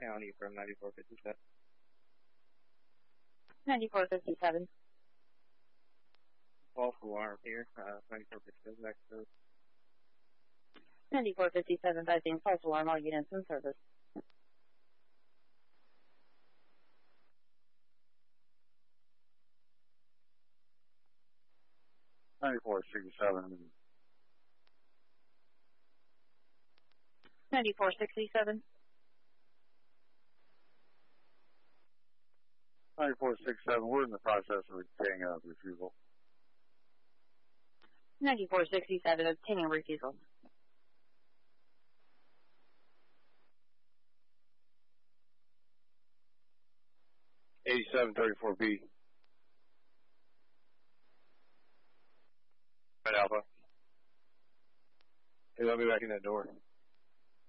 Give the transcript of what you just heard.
County from 9457. 9457. False alarm here, 9457 back to 9457, 5 false alarm, all units in service. 9467. 9467. 9467, we're in the process of obtaining a refusal. 9467, obtaining refusal. B. Red Alpha. Hey, let me back in that door.